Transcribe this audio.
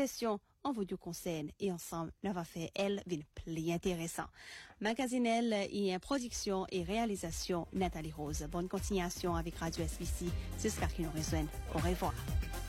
réalisation en vous conseille et ensemble, on va faire elle vient plus intéressant. Magasinelle et production et réalisation Nathalie Rose. Bonne continuation avec Radio SBC. C'est ce qui nous rejoint. Au revoir.